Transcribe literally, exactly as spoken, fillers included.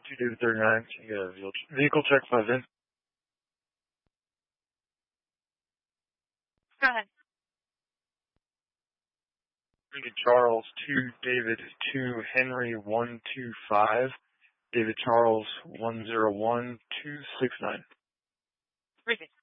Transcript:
two David thirty-nine. Can you get a vehicle check five in? Go ahead. Charles two David two Henry one two five. David Charles one zero one two six nine. Received.